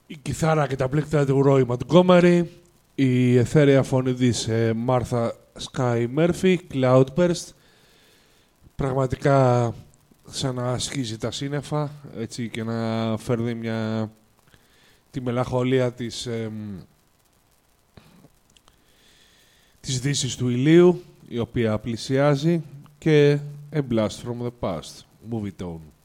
Η κιθάρα και τα πλήκτρα του Roy Montgomery, η αιθέρια φωνή της Martha Sky Murphy, Cloudburst. Πραγματικά σαν να ασχίζει τα σύννεφα, έτσι, και να φέρνει τη μελαγχολία της δύσης του ηλίου, η οποία πλησιάζει, και A Blast from the Past, Move It On.